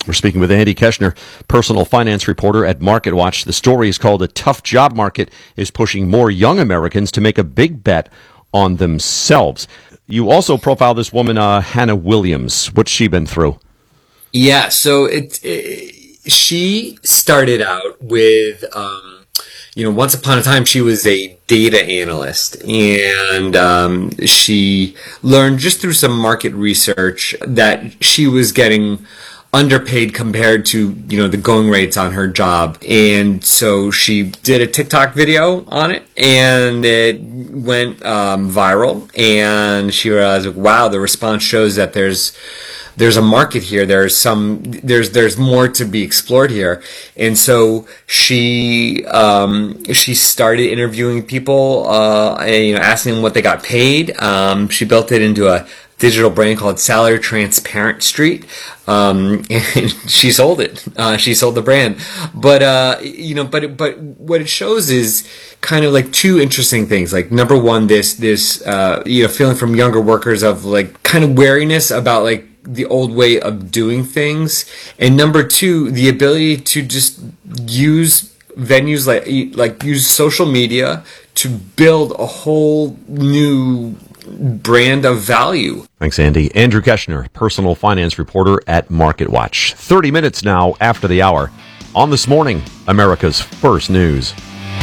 We're speaking with Andy Keshner, personal finance reporter at MarketWatch. The story is called "A Tough Job Market is Pushing More Young Americans to Make a Big Bet on Themselves." You also profile this woman, Hannah Williams. What's she been through? Yeah, so she started out with, once upon a time she was a data analyst, and she learned just through some market research that she was getting underpaid compared to, the going rates on her job. And so she did a TikTok video on it, and it went viral, and she realized, wow, the response shows that there's a market here. There's more to be explored here. And so she started interviewing people, asking them what they got paid. She built it into a digital brand called Salary Transparent Street. And she sold it. She sold the brand. But what it shows is kind of like two interesting things. Like, number one, this feeling from younger workers of like kind of wariness about like the old way of doing things. And number two, the ability to just use venues like use social media to build a whole new brand of value. Thanks, Andy. Andrew Keshner, personal finance reporter at MarketWatch. 30 minutes now after the hour on This Morning, America's First News.